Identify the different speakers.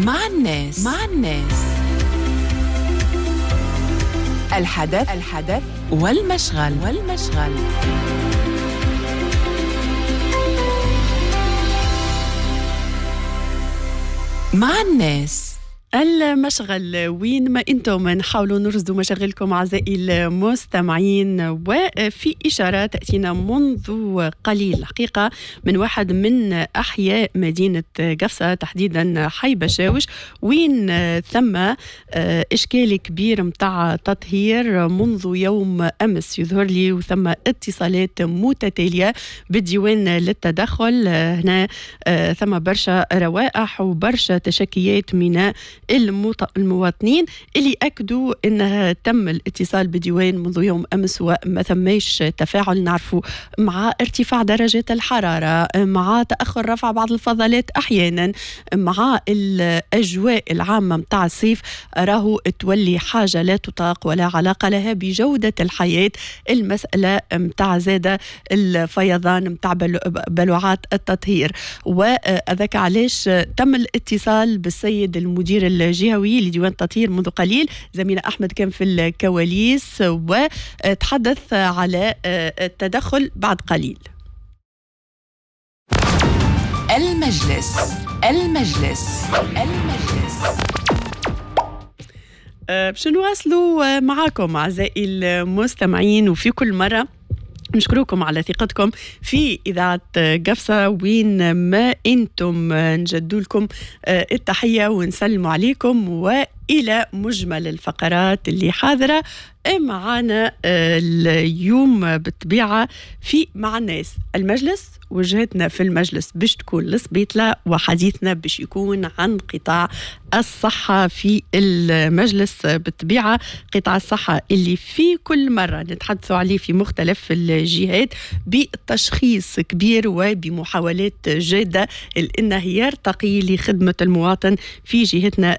Speaker 1: مع الناس الحدث والمشغل مع الناس.
Speaker 2: المشغل وين ما انتم نحاولوا نرصدوا مشاغلكم اعزائي المستمعين، وفي اشاره تاتينا منذ قليل حقيقه من واحد من احياء مدينه قفصه تحديدا حي بشاوش، وين ثم اشكال كبير متاع تطهير منذ يوم امس يظهر لي، وثم اتصالات متتاليه بالديوان للتدخل. هنا ثم برشا روائح وبرشا تشكيات من المواطنين اللي أكدوا أنها تم الاتصال بديوان منذ يوم أمس وما ثماش تفاعل. نعرفوا مع ارتفاع درجات الحرارة، مع تأخر رفع بعض الفضلات أحيانا، مع الأجواء العامة متاع الصيف، راهو تولي حاجة لا تطاق ولا علاقة لها بجودة الحياة. المسألة متاع زادة الفيضان متاع بلوعات التطهير، وذاك علاش تم الاتصال بالسيد المدير الجهوي لديوان التطهير منذ قليل. زميلنا أحمد كان في الكواليس وتحدث على التدخل بعد قليل.
Speaker 1: المجلس
Speaker 2: باش نواصلوا معاكم أعزائي المستمعين، وفي كل مرة نشكركم على ثقتكم في إذاعة قفصة وين ما أنتم. نجدوا لكم التحية ونسلموا عليكم، وإلى مجمل الفقرات اللي حاضرة معنا اليوم بالطبيعة في مع الناس. المجلس وجهتنا في المجلس باش تكون لصبيطلة، وحديثنا باش يكون عن قطاع الصحة في المجلس. بالطبيعة قطاع الصحة اللي في كل مرة نتحدثوا عليه في مختلف الجهات بتشخيص كبير وبمحاولات جادة لأنه يرتقي لخدمة المواطن في جهتنا